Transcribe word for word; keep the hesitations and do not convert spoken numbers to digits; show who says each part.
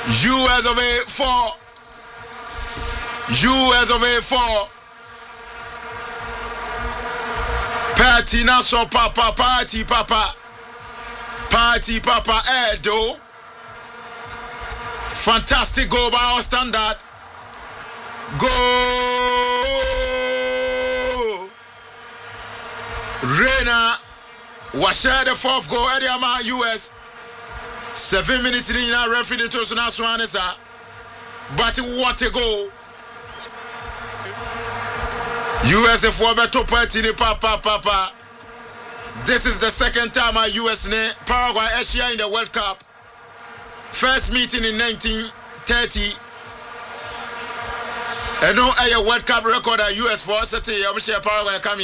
Speaker 1: U S of A four. U S of A four. Party Naso Papa, Party Papa. Party Papa Edo. Fantastic goal by our standard. Goal. Reina was shared the fourth goal. Ediama U S. Seven minutes in the referee to Sunaswanesa. But what a goal. U S F four better party ni papa papa. This is the second time our U S ne Paraguay Asia in the World Cup. First meeting in nineteen thirty. And no a World Cup record at U S for city. I'm sure Paraguay come